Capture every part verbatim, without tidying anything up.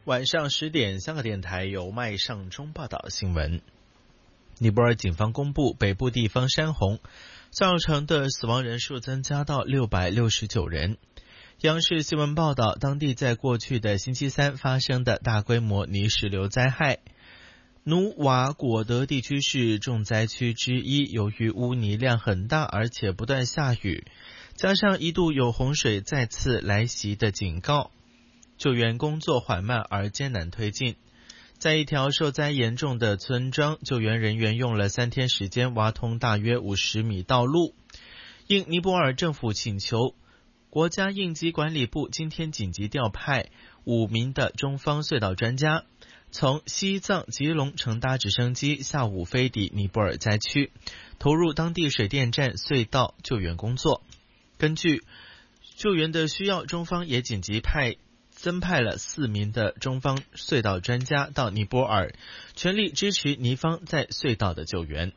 晚上十点，香港电台由麦尚中报道新闻。尼泊尔警方公布，北部地方山洪造成的死亡人数增加到六百六十九人。央视新闻报道，当地在过去的星期三发生的大规模泥石流灾害。努瓦果德地区是重灾区之一，由于污泥量很大，而且不断下雨，加上一度有洪水再次来袭的警告，救援工作缓慢而艰难推进。在一条受灾严重的村庄，救援人员用了三天时间挖通大约五十米道路。应尼泊尔政府请求，国家应急管理部今天紧急调派五名的中方隧道专家，从西藏吉隆乘搭直升机下午飞抵尼泊尔灾区，投入当地水电站隧道救援工作。根据救援的需要，中方也紧急派增派了四名的中方隧道专家到尼泊尔，全力支持尼方在隧道的救援。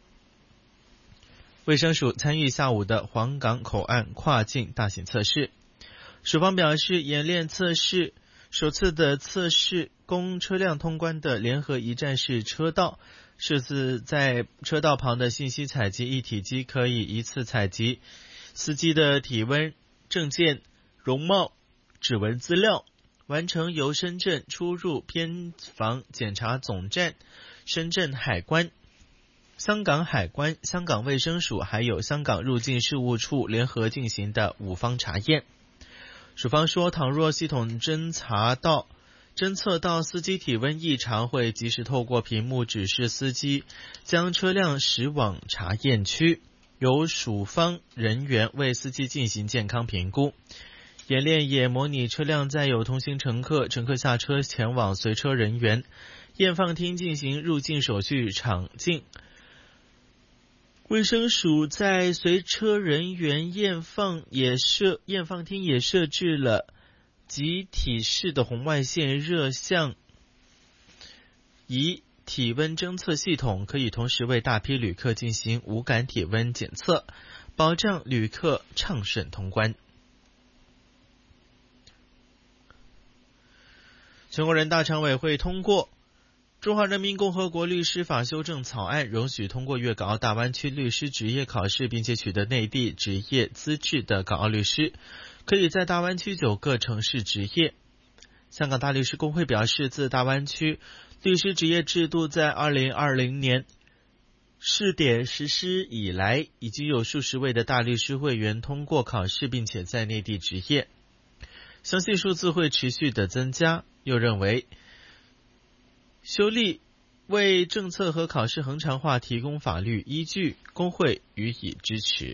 卫生署参与下午的黄港口岸跨境大型测试，署方表示，演练测试首次的测试供车辆通关的联合一站式车道，设置在车道旁的信息采集一体机可以一次采集司机的体温、证件、容貌、指纹资料，完成由深圳出入边防检查总站、深圳海关、香港海关、香港卫生署还有香港入境事务处联合进行的五方查验。署方说，倘若系统侦查到侦测到司机体温异常，会及时透过屏幕指示司机将车辆驶往查验区，由署方人员为司机进行健康评估。演练也模拟车辆载有同行乘客，乘客下车前往随车人员验放厅进行入境手续场径。卫生署在随车人员验放也设验放厅也设置了集体式的红外线热像仪体温侦测系统，可以同时为大批旅客进行无感体温检测，保障旅客畅顺通关。全国人大常委会通过《中华人民共和国律师法》修正草案，容许通过粤港澳大湾区律师执业考试并且取得内地执业资质的港澳律师，可以在大湾区九个城市执业。香港大律师公会表示，自大湾区律师执业制度在二零二零年试点实施以来，已经有数十位的大律师会员通过考试并且在内地执业，相信数字会持续的增加。又认为修例为政策和考试恒常化提供法律依据，工会予以支持。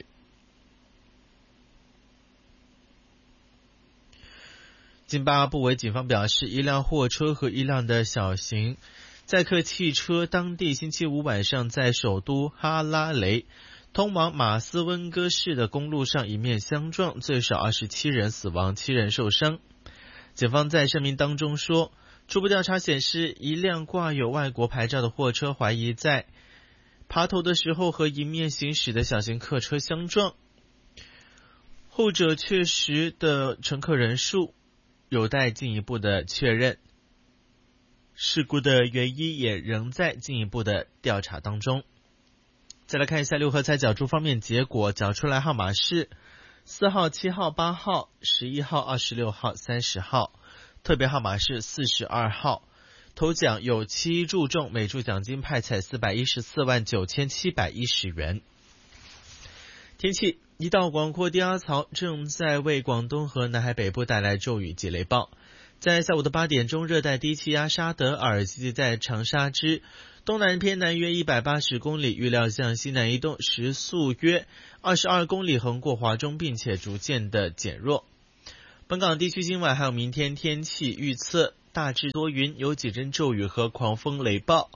津巴布韦警方表示，一辆货车和一辆的小型载客汽车当地星期五晚上在首都哈拉雷通往马斯温哥市的公路上迎面相撞，最少二十七人死亡，七人受伤。警方在声明当中说，初步调查显示，一辆挂有外国牌照的货车怀疑在爬头的时候和迎面行驶的小型客车相撞，后者确实的乘客人数有待进一步的确认，事故的原因也仍在进一步的调查当中。再来看一下六合彩角注方面结果，缴出来号码是四号、七号、八号、十一号、二十六号、三十号，特别号码是四十二号。头奖有七注中，每注奖金派彩四百一十四万九千七百一十元。天气，一道广阔低压槽正在为广东和南海北部带来骤雨及雷暴。在下午的八点钟，热带低气压沙德尔集结在长沙之东南偏南约一百八十公里，预料向西南移动，时速约二十二公里，横过华中，并且逐渐的减弱。本港地区今晚还有明天天气预测，大致多云，有几阵骤雨和狂风雷暴，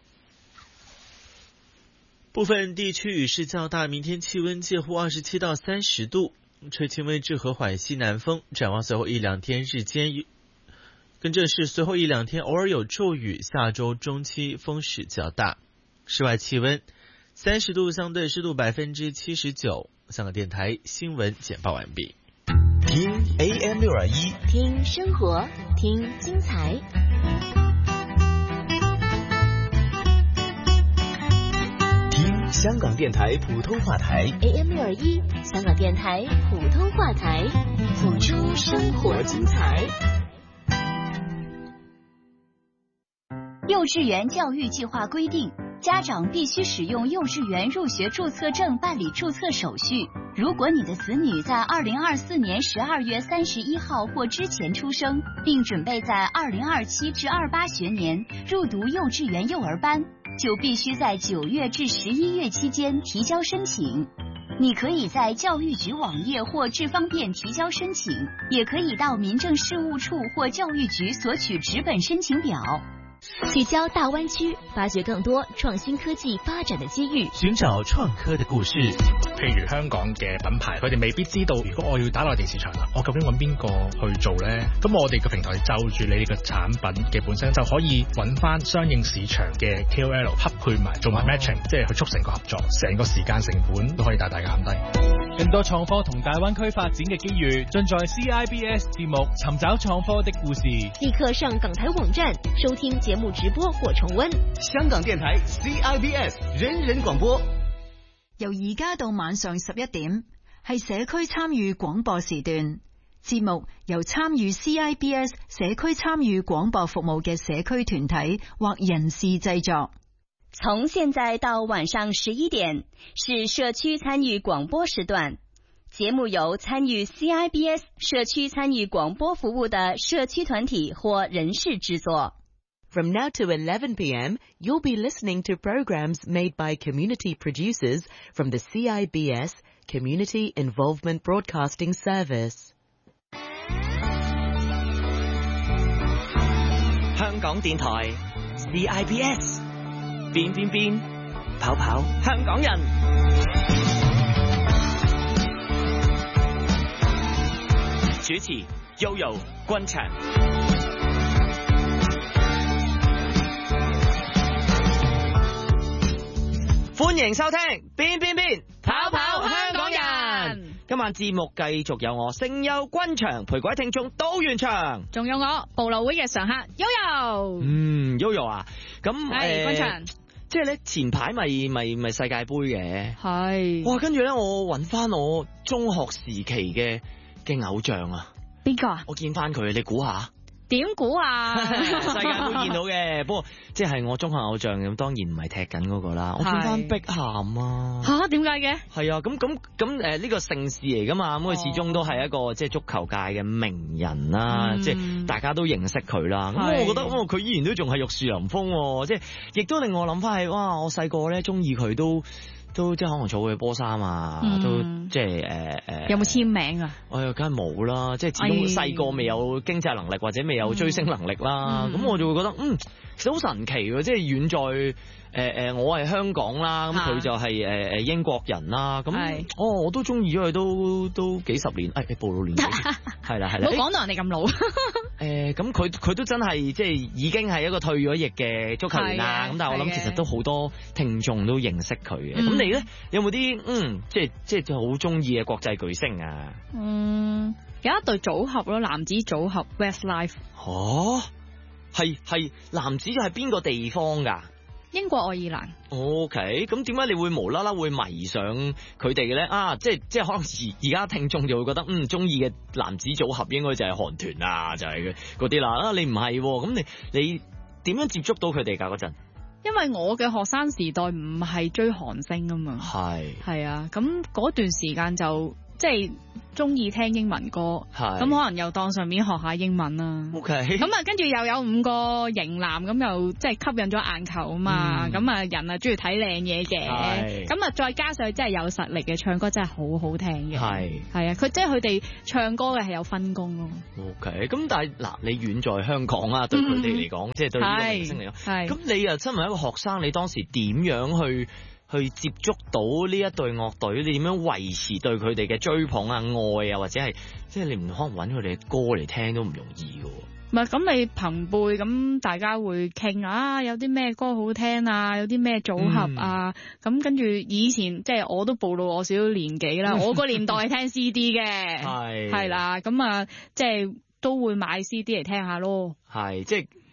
部分地区雨势较大。明天气温介乎二十七到三十度，吹轻微至和缓西南风。展望随后一两天日间跟着是随后一两天偶尔有骤雨，下周中期风势较大。室外气温三十度，相对湿度百分之七十九。香港电台新闻简报完毕。 听 A M 六二一， 听生活，听精彩。 聽香港電台普通話台 A M 六二一，香港電台普通話台，譜出生活精彩。 幼稚園教育計劃規定，家長必須使用幼稚園入學註冊證辦理註冊手續。如果你的子女在二零二四年十二月三十一號或之前出生，並準備在二零二七至二八學年入讀幼稚園幼兒班，就必須在九月至十一月期間提交申請。你可以在教育局網頁或智方便提交申請，也可以到民政事務處或教育局索取紙本申請表。 聚焦大灣區，發掘更多創新科技發展的機遇， 尋找創科的故事。 譬如香港嘅品牌，佢哋未必知道，如果我要打內地市場啦，我究竟揾邊個去做呢？咁我哋個平台就住你嘅產品嘅本身，就可以揾翻相應市場嘅 K O L 匹配埋，做埋 matching，、哦、即係去促成個合作，成個時間成本都可以大大減低。 更多創科同大灣區發展嘅機遇，盡在 C I B S 節目《尋找創科的故事》。 立刻上港台網站收聽節目直播或重溫。 香港電台 C I B S 人人廣播， 由而家到晚上十一點，係社區參與廣播時段。節目由參與 C I B S 社區參與廣播服務嘅社區團體或人士製作。 從現在到晚上十一點是社區參與廣播時段，節目由參與 C I B S 社區參與廣播服務的社區團體或人士製作。 From now to eleven p.m., you'll be listening to programs made by community producers from the C I B S Community Involvement Broadcasting Service. 香港電台 C I B S 變變變跑跑香港人，主持 Yoyo 君祥。歡迎收聽變變變跑跑香港人。今晚節目繼續有我聲優君祥陪各位聽眾到完場， 仲有我部落會嘅常客 Yoyo。 嗯 Yoyo 啊，咁誒君祥， 即係咧前排咪咪咪世界杯嘅， 係哇，跟住咧我揾翻我中學時期嘅嘅偶像啊， 邊個啊？ 我見翻佢，你估下？ 點估啊？ 世界盃見到嘅，不過即係我中學偶像咁，當然唔係踢緊嗰個啦。我見翻碧咸啊！ 吓，點解嘅？ 係啊，咁咁咁誒呢個盛事嚟噶嘛，咁佢始終都係一個即係足球界嘅名人啦，即係、嗯、大家都認識佢啦。咁我覺得佢依然都仲係玉樹臨風，即係亦都令我諗翻起，哇！我細個咧中意佢都。都即係可能儲佢波衫啊，嗯、都即係誒誒， 有冇簽名啊？ 哎呀，梗係冇啦，即係始終細個未有經濟能力或者未有追星能力啦，咁、嗯、我就會覺得嗯，其實好神奇喎，即係遠在。誒、呃、誒，我係香港啦，咁佢就係誒誒英國人啦，咁哦，我都中意咗佢都都幾十年，誒、哎，暴露年紀，係啦係啦， 唔好講到人哋咁老。誒、 呃，咁佢佢都真係即係已經係一個退咗役嘅足球員啦，咁但係我諗其實都好多聽眾都認識佢嘅，咁、嗯、你咧有冇啲嗯，即係即係好中意嘅國際巨星啊？嗯， 有一隊組合咯，男子組合 Westlife。 哦，係係男子係邊個地方噶？ 英國愛爾蘭。 O K， 咁點解你會無啦啦會迷上佢哋嘅咧？啊，即係即係可能而而家聽眾就會覺得，嗯，中意嘅男子組合應該就係韓團啊，就係嗰啲啦。啊，你唔係，咁你你點樣接觸到佢哋噶嗰陣？ 因為我嘅學生時代唔係追韓星啊嘛。係。係啊，咁嗰段時間就即係中意聽英文歌，咁可能又當上面學下英文啦。OK，咁啊，跟住又有五個型男，咁又即係吸引咗眼球啊嘛。咁、嗯、啊，人啊中意睇靚嘢嘅，咁啊再加上真係有實力嘅，唱歌真係好好聽嘅。係係啊，佢即係佢哋唱歌嘅係有分工咯。OK，咁但係嗱，你遠在香港啊，對佢哋嚟講，即係對呢個明星嚟講，係咁你又身為一個學生，你當時點樣去？去接觸到呢一隊樂隊，你點樣維持對佢哋嘅追捧啊、愛啊，或者係即係你唔可能揾佢哋嘅歌嚟聽都唔容易嘅。唔係咁，你朋輩咁大家會傾啊，有啲咩歌好聽啊，有啲咩組合啊，咁、嗯、跟住以前即係我都暴露我少少年紀啦，我個年代係聽 C D 嘅，係係啦，咁啊即係都會買 C D 嚟聽下咯。係即係。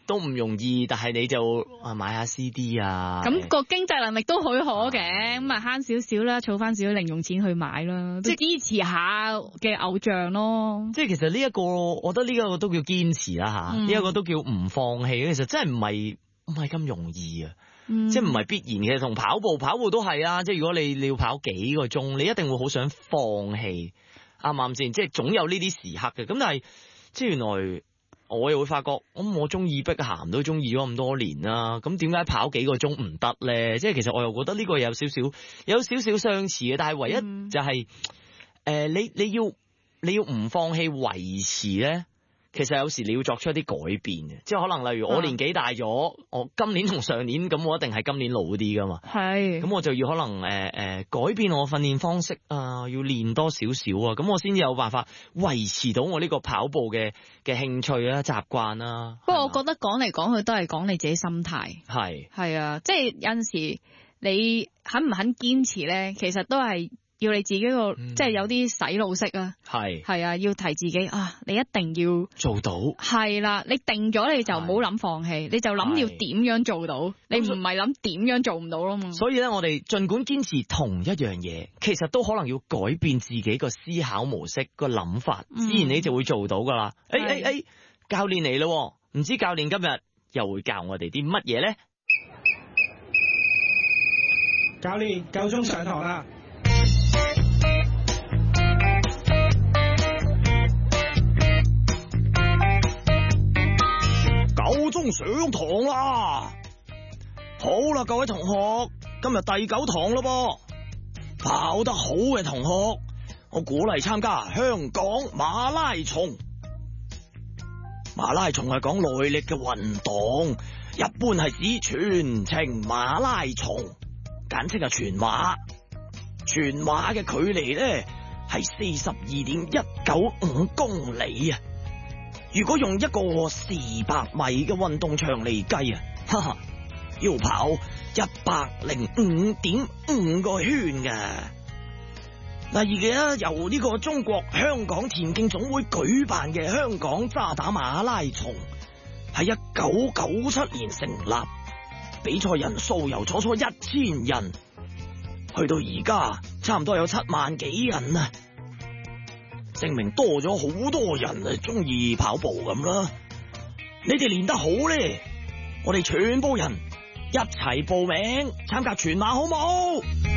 都唔容易，但係你就啊買下 C D 啊。 咁個經濟能力都許可嘅，咁啊慳少少啦，儲翻少少零用錢去買啦，即係支持下嘅偶像咯。 即係其實呢一個，我覺得呢一個都叫堅持啦吓，呢、嗯、一個都叫唔放棄。其實真係唔係唔係咁容易啊。嗯、即係唔係必然嘅，同跑步跑步都係啊！即係如果你你要跑幾個鐘，你一定會好想放棄，啱唔啱先？即係總有呢啲時刻嘅。咁但係即係原來我又會發覺，咁我中意碧咸都中意咗咁多年啦。咁點解跑幾個鐘唔得咧？即係其實我又覺得呢個有少少有少少相似嘅，但係唯一就係、是、誒、嗯呃、你你要你要唔放棄維持咧。其實有時你要作出一啲改變嘅，即係可能例如我年紀大咗、啊，我今年同上年咁，我一定係今年老啲噶嘛。係，咁我就要可能誒誒、呃、改變我訓練方式啊，要練多少少啊，咁我先至有辦法維持到我呢個跑步嘅嘅興趣啊、習慣啦。不過我覺得講嚟講去都係講你自己心態。係係啊，即係有陣時你肯唔肯堅持咧，其實都係。要你自己個、嗯、即係有啲洗腦式啊，係係啊，要提自己啊，你一定要做到，係啦，你定咗你就唔好諗放棄，你就諗要點樣做到，你唔係諗點樣做唔到咯嘛。 所以咧，我哋盡管堅持同一樣嘢，其實都可能要改變自己個思考模式、個諗法，自然你就會做到噶啦。誒誒誒，教練嚟咯，唔知教練今日又會教我哋啲乜嘢咧？ 教練，夠鐘上堂啦！ 夠鐘上堂啦！好啦，各位同學，今日第九堂咯噃，跑得好嘅同學，我鼓勵參加香港馬拉松。馬拉松係講耐力嘅運動，一般係指全程馬拉松，簡稱係全馬。全馬嘅距離咧係四十二點一九五公里啊！如果用一個四百米嘅運動場嚟計啊，哈哈，要跑一百零五點五個圈嘅。嗱，而家由呢個中國香港田徑總會舉辦嘅香港渣打馬拉松，喺一九九七年成立，比賽人數由初初一千人，去到而家差唔多有七萬幾人啊！證明多咗好多人啊，中意跑步咁啦。你哋練得好咧，我哋全部人一齊報名參加全馬好冇？